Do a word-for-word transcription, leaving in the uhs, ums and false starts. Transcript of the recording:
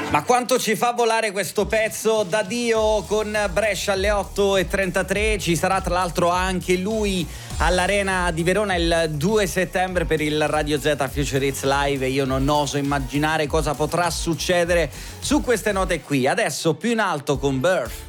Ma quanto ci fa volare questo pezzo da Dio con Brescia alle otto e trentatré. Ci sarà tra l'altro anche lui all'Arena di Verona il due settembre per il Radio Z Future Hits Live e io non oso immaginare cosa potrà succedere su queste note qui. Adesso più in alto con Birth.